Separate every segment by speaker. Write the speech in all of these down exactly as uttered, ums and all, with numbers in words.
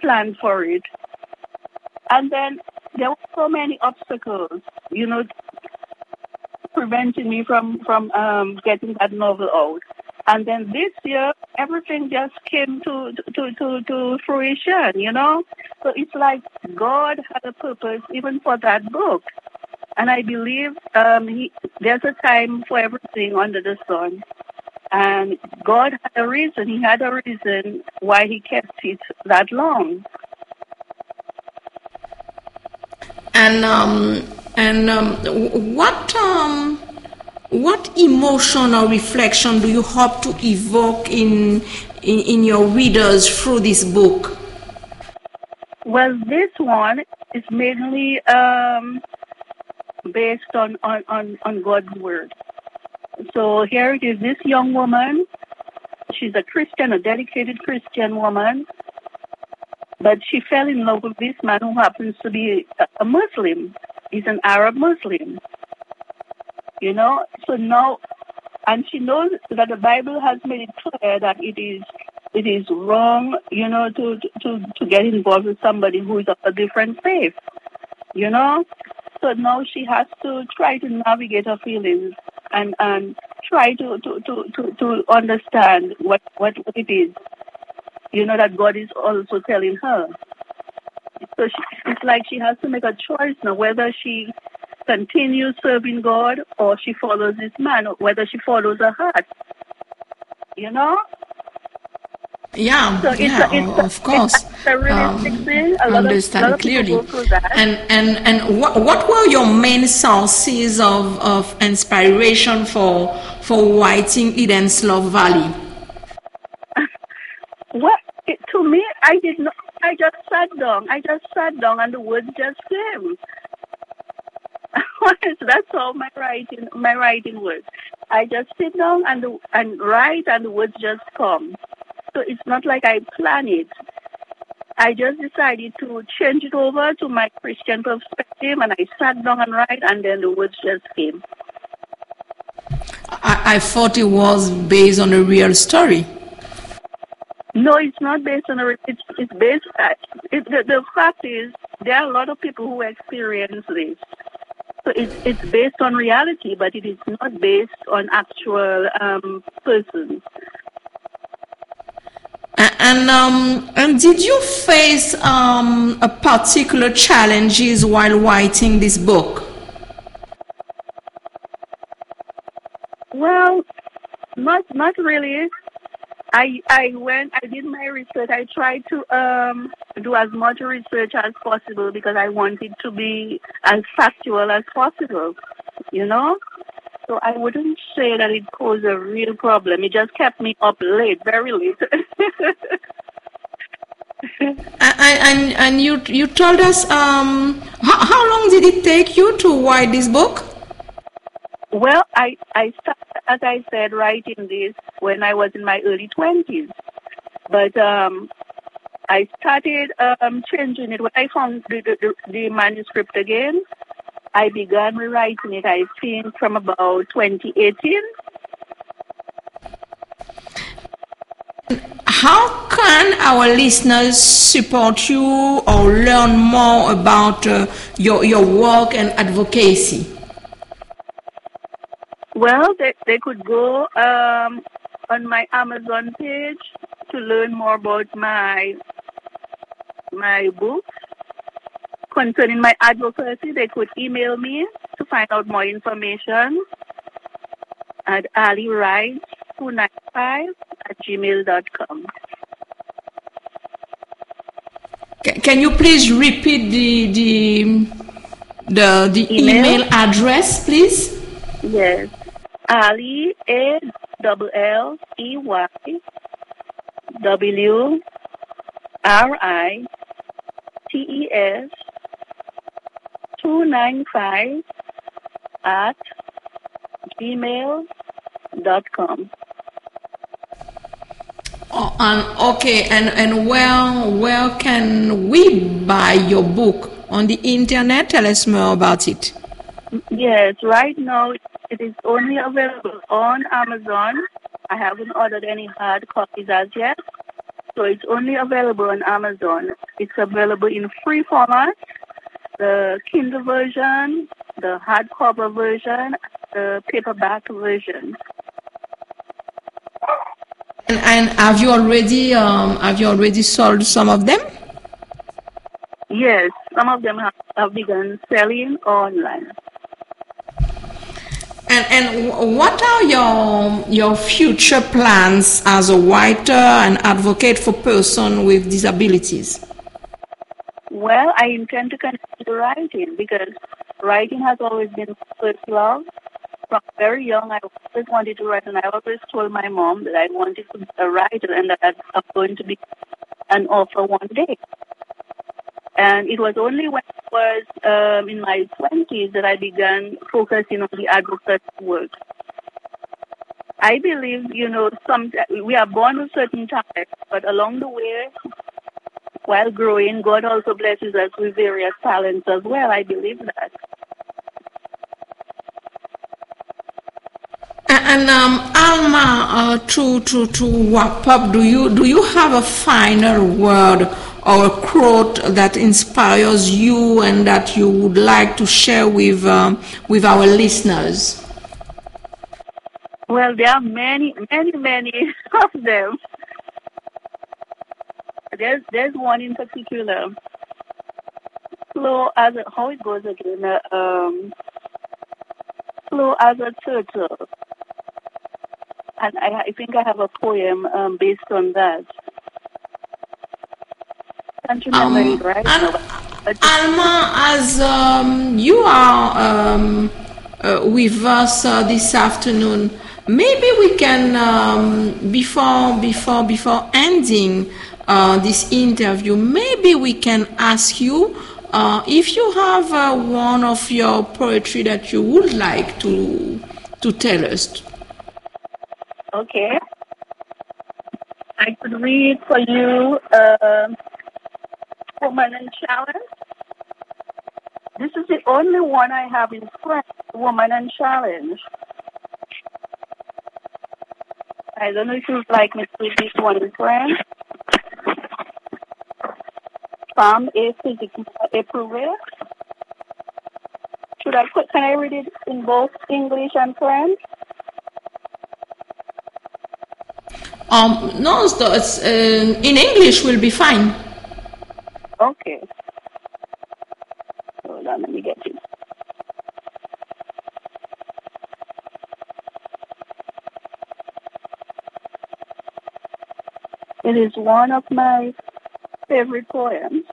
Speaker 1: planned for it. And then there were so many obstacles, you know, preventing me from, from um, getting that novel out. And then this year, everything just came to, to, to, to fruition, you know? So it's like God had a purpose even for that book. And I believe um, he, there's a time for everything under the sun. And God had a reason. He had a reason why he kept it that long.
Speaker 2: And um, and um, what um, what emotion or reflection do you hope to evoke in in, in your readers through this book?
Speaker 1: Well, this one is mainly um, based on, on, on, on God's word. So here it is, this young woman, she's a Christian, a dedicated Christian woman, but she fell in love with this man who happens to be a Muslim. He's an Arab Muslim, you know. So now, and she knows that the Bible has made it clear that it is it is wrong, you know, to to to get involved with somebody who is of a different faith, you know. So now she has to try to navigate her feelings and and try to to to to, to understand what, what it is, you know, that God is also telling her. So she, it's like she has to make a choice now whether she continues serving God or she follows this man, or whether she follows her heart. You know?
Speaker 2: Yeah,
Speaker 1: so it's
Speaker 2: yeah,
Speaker 1: a, it's
Speaker 2: of course.
Speaker 1: It's a realistic
Speaker 2: um,
Speaker 1: thing. A lot
Speaker 2: understand
Speaker 1: of, lot of
Speaker 2: clearly.
Speaker 1: people go through that.
Speaker 2: And and and what what were your main sources of, of inspiration for for writing Eden's Love Valley?
Speaker 1: Well, it, to me, I did not. I just sat down. I just sat down, and the words just came. That's how my writing my writing works. I just sit down and the, and write, and the words just come. So it's not like I plan it. I just decided to change it over to my Christian perspective, and I sat down and write, and then the words just came.
Speaker 2: I, I thought it was based on a real story.
Speaker 1: No, it's not based on a. It's it's based. Uh, it, the, the fact is, there are a lot of people who experience this. So it's it's based on reality, but it is not based on actual um, persons.
Speaker 2: And um, and did you face um, a particular challenges while writing this book?
Speaker 1: Well, not not really. I I went. I did my research. I tried to um, do as much research as possible because I wanted to be as factual as possible. You know. So I wouldn't say that it posed a real problem. It just kept me up late, very late.
Speaker 2: and, and and you you told us um how, how long did it take you to write this book?
Speaker 1: Well, I I started, as I said, writing this when I was in my early twenties, but um I started um changing it when I found the the, the manuscript again. I began rewriting it, I think, from about twenty eighteen.
Speaker 2: How can our listeners support you or learn more about uh, your your work and advocacy?
Speaker 1: Well, they, they could go um, on my Amazon page to learn more about my my books. Concerning my advocacy, they could email me to find out more information at ali wright two nine five at gmail dot com.
Speaker 2: Can you please repeat the the the, the email? email address, please?
Speaker 1: Yes, Ali A L L E Y W R I T E S two nine five at gmail dot com.
Speaker 2: Oh, and okay, and, and where where can we buy your book? On the internet? Tell us more about it.
Speaker 1: Yes, right now it is only available on Amazon. I haven't ordered any hard copies as yet. So it's only available on Amazon. It's available in free format, the Kindle version, the hardcover version, the paperback version.
Speaker 2: And, and have you already um, have you already sold some of them?
Speaker 1: Yes, some of them have, have begun selling online.
Speaker 2: And and what are your your future plans as a writer and advocate for persons with disabilities?
Speaker 1: Well, I intend to continue writing because writing has always been my first love. From very young, I always wanted to write, and I always told my mom that I wanted to be a writer and that I'm going to be an author one day. And it was only when I was um, in my twenties that I began focusing on the advocacy work. I believe, you know, some we are born with certain talents, but along the way, while growing, God also blesses us with various talents as well. I believe that.
Speaker 2: And um, Alma, uh, to to to wrap up, do you do you have a final word or a quote that inspires you and that you would like to share with um, with our listeners?
Speaker 1: Well, there are many, many, many of them. There's there's one in particular. Slow as a, how it goes again. Uh, um, slow as a turtle. And I, I think I have a poem um, based on that. Can't remember
Speaker 2: Um,
Speaker 1: it right
Speaker 2: Al-
Speaker 1: now. But
Speaker 2: Alma, as um, you are um, uh, with us uh, this afternoon, maybe we can um, before before before ending uh, this interview, maybe we can ask you uh, if you have uh, one of your poetry that you would like to to tell us.
Speaker 1: okay. I could read for you uh, Woman and Challenge. This is the only one I have in French, Woman and Challenge. I don't know if you'd like me to read this one in French. Femme et physiquement éprouvée. Should I put, can I read it in both English and French?
Speaker 2: Um, no, it's, it's, uh, in English will be fine.
Speaker 1: Okay. Hold on, let me get it. It is one of my favorite poems.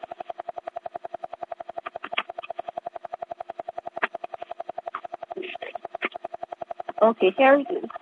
Speaker 1: Okay, here it is.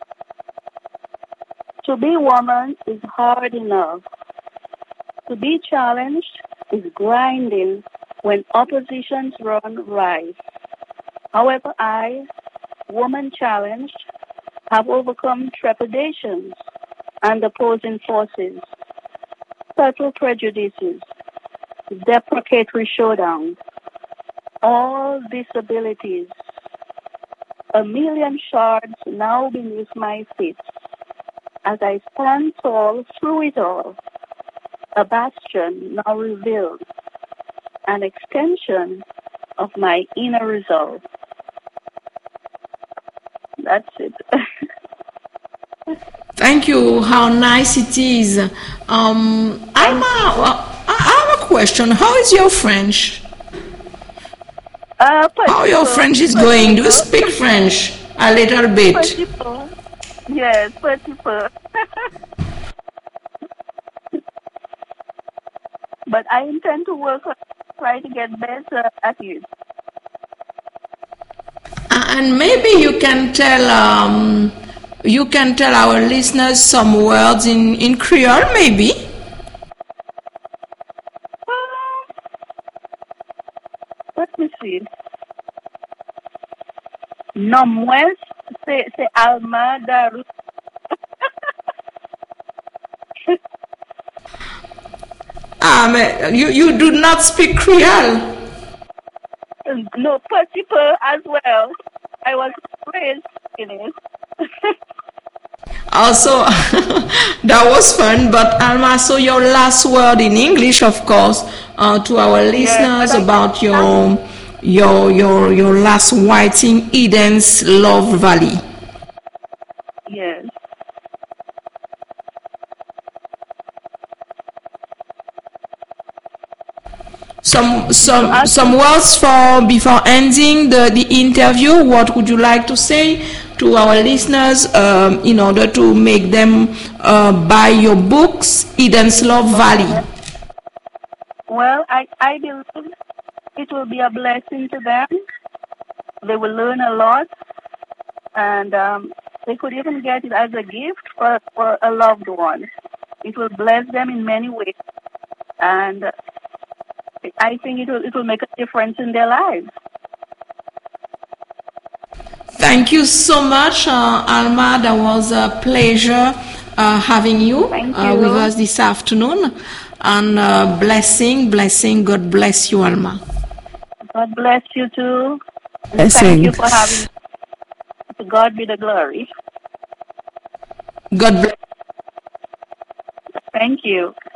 Speaker 1: To be woman is hard enough. To be challenged is grinding when oppositions run rife. However, I, woman challenged, have overcome trepidations and opposing forces, subtle prejudices, deprecatory showdowns, all disabilities, a million shards now beneath my feet. As I stand tall through it all, a bastion now revealed, an extension of my inner resolve. That's it.
Speaker 2: Thank you. How nice it is. Um, Alma, uh, I have a question. How is your French?
Speaker 1: Uh,
Speaker 2: How your French is going? Do you speak French a little bit?
Speaker 1: Petit peu. Yes, petit peu. But I intend to work on try to get better at it.
Speaker 2: And maybe you can tell um, you can tell our listeners some words in, in Creole, maybe.
Speaker 1: Uh, let me see. Non moins, c'est c'est Alma Daru.
Speaker 2: Um, you you do not speak Creole.
Speaker 1: No, petit peu as well. I was raised in it.
Speaker 2: Also, that was fun. But Alma, so your last word in English, of course, uh, to our listeners
Speaker 1: Yes,
Speaker 2: about your your your your last writing, Eden's Love Valley.
Speaker 1: yes.
Speaker 2: Some
Speaker 1: So
Speaker 2: some
Speaker 1: as
Speaker 2: some words for before ending the, the interview. What would you like to say to our listeners um, in order to make them uh, buy your books, Eden's Love Valley?
Speaker 1: well, I I believe it will be a blessing to them. They will learn a lot, and um, they could even get it as a gift for, for a loved one. It will bless them in many ways, and I think it will it will make a difference in their lives.
Speaker 2: Thank you so much, uh, Alma. That was a pleasure uh, having you
Speaker 1: Thank
Speaker 2: uh, with
Speaker 1: you.
Speaker 2: us this afternoon. And uh, blessing, blessing. God bless you, Alma.
Speaker 1: God bless you too. And thank you
Speaker 3: Blessing.
Speaker 1: for having. To God be the glory.
Speaker 2: God bless.
Speaker 1: Thank you.